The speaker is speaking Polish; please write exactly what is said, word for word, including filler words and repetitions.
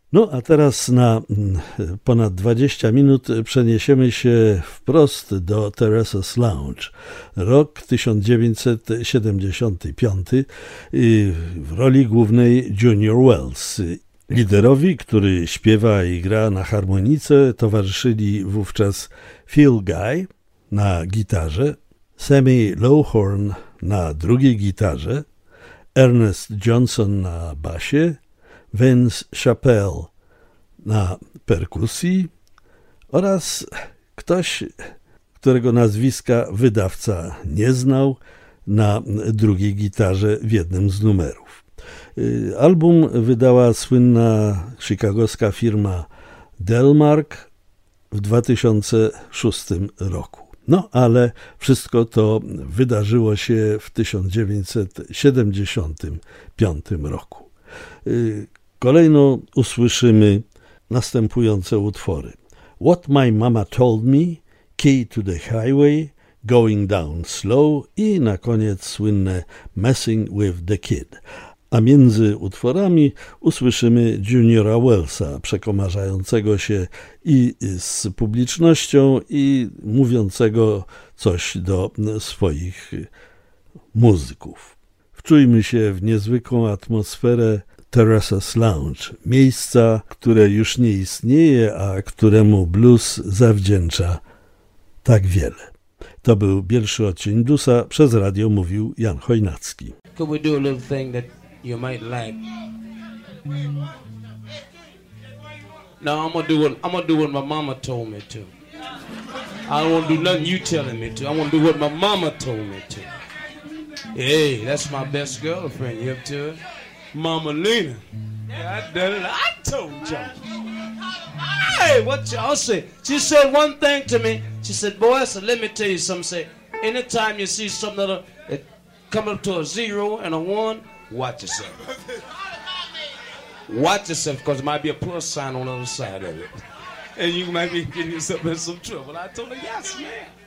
No a teraz na ponad dwadzieścia minut przeniesiemy się wprost do Teresa's Lounge. Rok tysiąc dziewięćset siedemdziesiąty piąty, w roli głównej Junior Wells. Liderowi, który śpiewa i gra na harmonice, towarzyszyli wówczas Phil Guy na gitarze, Sammy Lowhorn na drugiej gitarze, Ernest Johnson na basie, Vince Chappelle na perkusji oraz ktoś, którego nazwiska wydawca nie znał, na drugiej gitarze w jednym z numerów. Album wydała słynna chicagowska firma Delmark w dwa tysiące szóstym roku. No, ale wszystko to wydarzyło się w tysiąc dziewięćset siedemdziesiątym piątym roku. Kolejno usłyszymy następujące utwory: What My Mama Told Me, Key to the Highway, Going Down Slow i na koniec słynne Messing with the Kid. A między utworami usłyszymy Juniora Wellsa, przekomarzającego się i z publicznością, i mówiącego coś do swoich muzyków. Wczujmy się w niezwykłą atmosferę Teresa's Lounge, miejsca, które już nie istnieje, a któremu blues zawdzięcza tak wiele. To był pierwszy odcinek Bluesa, przez radio mówił Jan Chojnacki. Could we do a little thing that you might like? No, I'm gonna do what I'm gonna do what my mama told me to. I don't wanna do nothing you telling me to. I wanna do what my mama told me to. Hey, that's my best girlfriend. You up to it? Mama Lena. God damn it, I told y'all. Hey, what y'all say? She said one thing to me. She said, boy, I said, let me tell you something. Say, anytime you see something that it come up to a zero and a one, watch yourself. Watch yourself, because there might be a plus sign on the other side of it. And you might be getting yourself in some trouble. I told her, yes, man.